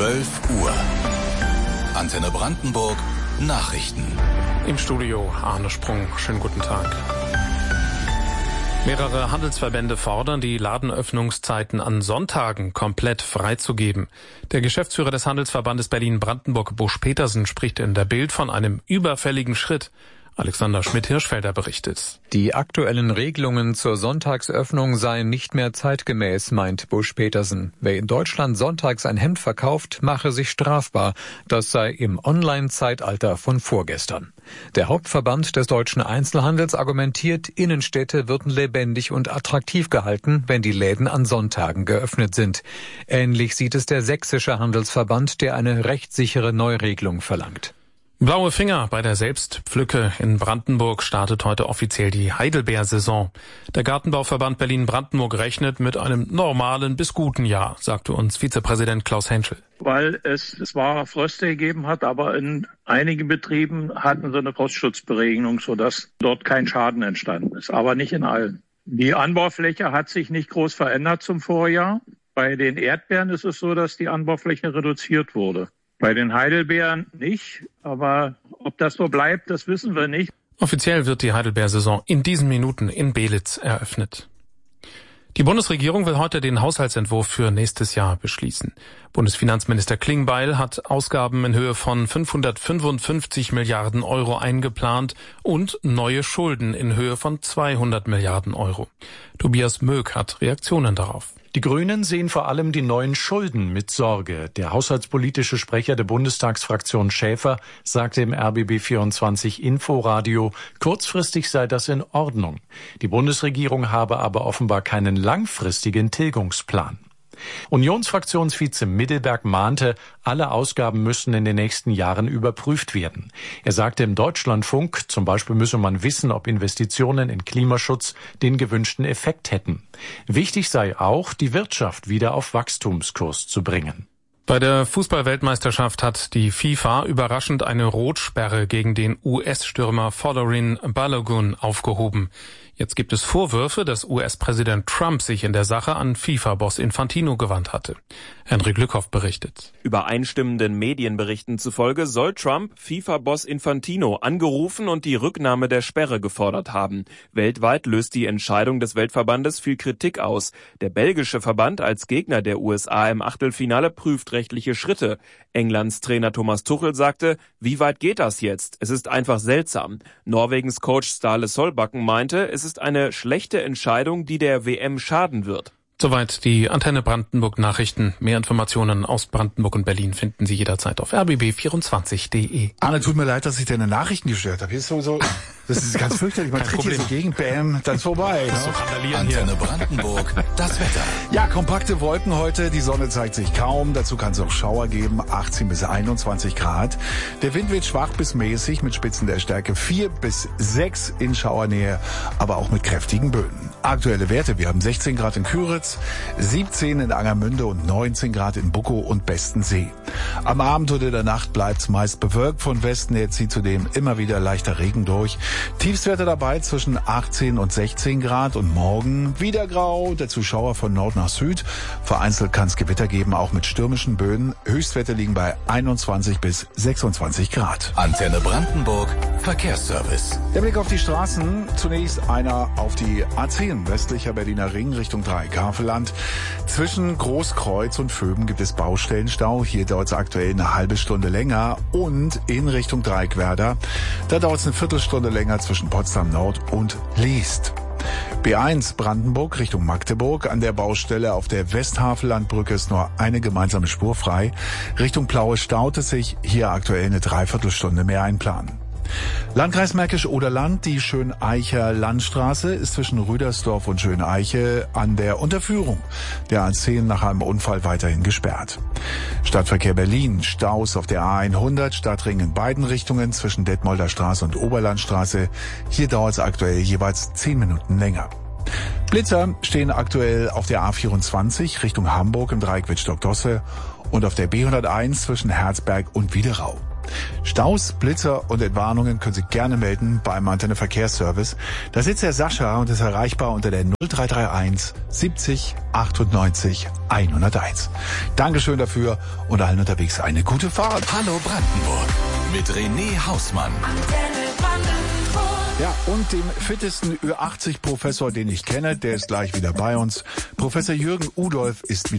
12 Uhr. Antenne Brandenburg Nachrichten. Im Studio Arne Sprung. Schönen guten Tag. Mehrere Handelsverbände fordern, die Ladenöffnungszeiten an Sonntagen komplett freizugeben. Der Geschäftsführer des Handelsverbandes Berlin-Brandenburg, Busch-Petersen, spricht in der Bild von einem überfälligen Schritt. Alexander Schmidt-Hirschfelder berichtet. Die aktuellen Regelungen zur Sonntagsöffnung seien nicht mehr zeitgemäß, meint Busch-Petersen. Wer in Deutschland sonntags ein Hemd verkauft, mache sich strafbar. Das sei im Online-Zeitalter von vorgestern. Der Hauptverband des deutschen Einzelhandels argumentiert, Innenstädte würden lebendig und attraktiv gehalten, wenn die Läden an Sonntagen geöffnet sind. Ähnlich sieht es der sächsische Handelsverband, der eine rechtssichere Neuregelung verlangt. Blaue Finger bei der Selbstpflücke. In Brandenburg startet heute offiziell die Heidelbeersaison. Der Gartenbauverband Berlin-Brandenburg rechnet mit einem normalen bis guten Jahr, sagte uns Vizepräsident Klaus Henschel. Weil es zwar Fröste gegeben hat, aber in einigen Betrieben hatten sie eine Frostschutzberegnung, sodass dort kein Schaden entstanden ist, aber nicht in allen. Die Anbaufläche hat sich nicht groß verändert zum Vorjahr. Bei den Erdbeeren ist es so, dass die Anbaufläche reduziert wurde. Bei den Heidelbeeren nicht, aber ob das so bleibt, das wissen wir nicht. Offiziell wird die Heidelbeersaison in diesen Minuten in Belitz eröffnet. Die Bundesregierung will heute den Haushaltsentwurf für nächstes Jahr beschließen. Bundesfinanzminister Klingbeil hat Ausgaben in Höhe von 555 Milliarden Euro eingeplant und neue Schulden in Höhe von 200 Milliarden Euro. Tobias Möck hat Reaktionen darauf. Die Grünen sehen vor allem die neuen Schulden mit Sorge. Der haushaltspolitische Sprecher der Bundestagsfraktion Schäfer sagte im RBB24 Inforadio, kurzfristig sei das in Ordnung. Die Bundesregierung habe aber offenbar keinen langfristigen Tilgungsplan. Unionsfraktionsvize Middelberg mahnte, alle Ausgaben müssen in den nächsten Jahren überprüft werden. Er sagte im Deutschlandfunk, zum Beispiel müsse man wissen, ob Investitionen in Klimaschutz den gewünschten Effekt hätten. Wichtig sei auch, die Wirtschaft wieder auf Wachstumskurs zu bringen. Bei der Fußball-Weltmeisterschaft hat die FIFA überraschend eine Rotsperre gegen den US-Stürmer Folarin Balogun aufgehoben. Jetzt gibt es Vorwürfe, dass US-Präsident Trump sich in der Sache an FIFA-Boss Infantino gewandt hatte. Henry Glückhoff berichtet. Übereinstimmenden Medienberichten zufolge soll Trump FIFA-Boss Infantino angerufen und die Rücknahme der Sperre gefordert haben. Weltweit löst die Entscheidung des Weltverbandes viel Kritik aus. Der belgische Verband als Gegner der USA im Achtelfinale prüft rechtliche Schritte. Englands Trainer Thomas Tuchel sagte, wie weit geht das jetzt? Es ist einfach seltsam. Norwegens Coach Ståle Solbakken meinte, es ist eine schlechte Entscheidung, die der WM schaden wird. Soweit die Antenne Brandenburg Nachrichten. Mehr Informationen aus Brandenburg und Berlin finden Sie jederzeit auf rbb24.de. Arne, tut mir leid, dass ich deine Nachrichten gestört habe. Hier ist sowieso, das ist ganz fürchterlich. Man tritt hier so gegen, bam, dann ist vorbei. Ne? Antenne Brandenburg, das Wetter. Ja, kompakte Wolken heute. Die Sonne zeigt sich kaum. Dazu kann es auch Schauer geben. 18 bis 21 Grad. Der Wind wird schwach bis mäßig mit Spitzen der Stärke 4 bis 6 in Schauernähe, aber auch mit kräftigen Böen. Aktuelle Werte. Wir haben 16 Grad in Küritz, 17 in Angermünde und 19 Grad in Buckow und Bestensee. Am Abend oder der Nacht bleibt es meist bewölkt von Westen her, zieht zudem immer wieder leichter Regen durch. Tiefstwerte dabei zwischen 18 und 16 Grad und morgen wieder grau, der Zuschauer von Nord nach Süd. Vereinzelt kann es Gewitter geben, auch mit stürmischen Böen. Höchstwerte liegen bei 21 bis 26 Grad. Antenne Brandenburg, Verkehrsservice. Der Blick auf die Straßen. Zunächst einer auf die A10, westlicher Berliner Ring Richtung Dreieckhavelland. Zwischen Großkreuz und Vöben gibt es Baustellenstau. Hier dauert es aktuell eine halbe Stunde länger. Und in Richtung Dreieckwerder, da dauert es eine Viertelstunde länger zwischen Potsdam Nord und Liest. B1 Brandenburg Richtung Magdeburg. An der Baustelle auf der Westhavellandbrücke ist nur eine gemeinsame Spur frei. Richtung Plaue staut es sich. Hier aktuell eine Dreiviertelstunde mehr einplanen. Landkreis Märkisch-Oderland, die Schöneicher Landstraße ist zwischen Rüdersdorf und Schöneiche an der Unterführung der A10 nach einem Unfall weiterhin gesperrt. Stadtverkehr Berlin, Staus auf der A100, Stadtring in beiden Richtungen zwischen Detmolder Straße und Oberlandstraße. Hier dauert es aktuell jeweils 10 Minuten länger. Blitzer stehen aktuell auf der A24 Richtung Hamburg im Dreieck Wittstock-Dosse und auf der B101 zwischen Herzberg und Wiederau. Staus, Blitzer und Entwarnungen können Sie gerne melden beim Antenne Verkehrsservice. Da sitzt der Sascha und ist erreichbar unter der 0331 70 98 101. Dankeschön dafür und allen unterwegs eine gute Fahrt. Hallo Brandenburg mit René Hausmann. Ja, und dem fittesten Ü80-Professor, den ich kenne, der ist gleich wieder bei uns. Professor Jürgen Udolph ist wieder